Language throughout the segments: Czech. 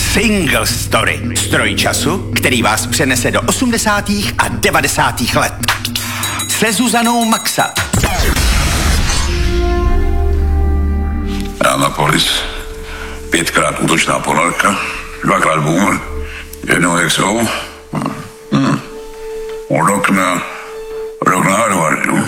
Single Story. Stroj času, který vás přenese do 80. a 90. let. Se Zuzanou Maxa. Rána polis, 5krát útočná ponorka, 2krát boomer, jednou jak jsou. Rok na Harvardu.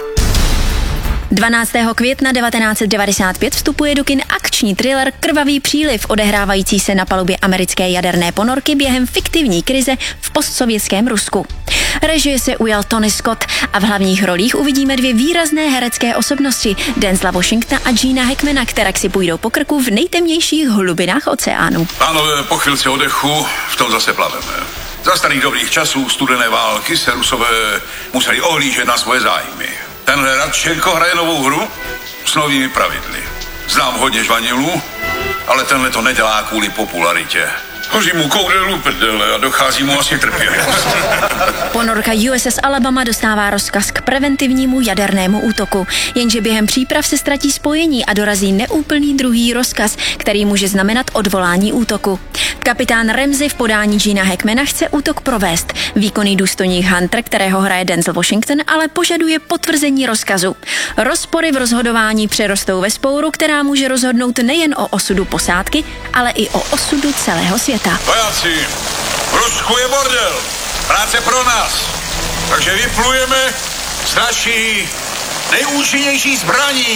12. května 1995 vstupuje do kin akční thriller Krvavý příliv, odehrávající se na palubě americké jaderné ponorky během fiktivní krize v postsovětském Rusku. Režie se ujal Tony Scott a v hlavních rolích uvidíme dvě výrazné herecké osobnosti, Denzela Washingtona a Gena Hackmana, které si půjdou po krku v nejtemnějších hlubinách oceánu. Pánové, po chvilce oddechu v tom zase plaveme. Za starých dobrých časů studené války se Rusové museli ohlížet na svoje zájmy. Tenhle Radčenko hraje novou hru s novými pravidly. Znám hodně žvanilů, ale tenhle to nedělá kvůli popularitě. Hoří mu koudelu prdele a dochází mu asi trpělivost. Ponorka USS Alabama dostává rozkaz k preventivnímu jadernému útoku, jenže během příprav se ztratí spojení a dorazí neúplný druhý rozkaz, který může znamenat odvolání útoku. Kapitán Ramsey v podání Gena Hackmana chce útok provést. Výkonný důstojník Hunter, kterého hraje Denzel Washington, ale požaduje potvrzení rozkazu. Rozpory v rozhodování přerostou ve spouru, která může rozhodnout nejen o osudu posádky, ale i o osudu celého světa. Vojáci, v Rusku je bordel. Práce pro nás. Takže vyplujeme s naší nejúčinnější zbraní.